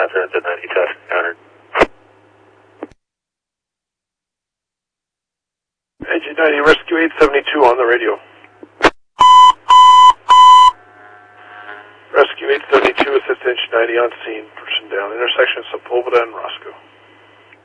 after 90 touch encountered. Engine 90, Rescue 872 on the radio. Rescue 872, assist Engine 90 on scene. Person down. Intersection Sepulveda and Roscoe.